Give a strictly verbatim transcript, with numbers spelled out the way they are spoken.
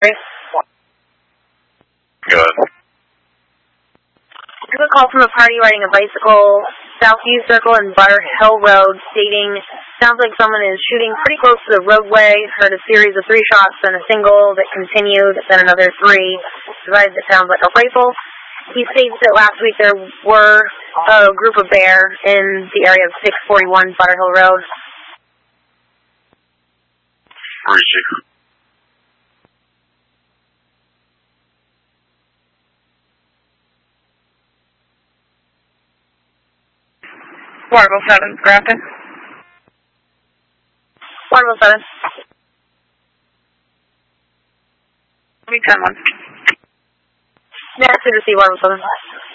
Good. I took a call from a party riding a bicycle, Southview Circle and Butter Hill Road, stating, sounds like someone is shooting pretty close to the roadway, heard a series of three shots, then a single that continued, then another three, divided that sounds like a rifle. He states that last week there were a group of bear in the area of six forty-one Butter Hill Road. Where is she? Waterville seven, Grafton. Waterville seven. ten one. Yeah, it's good to see Waterville seven.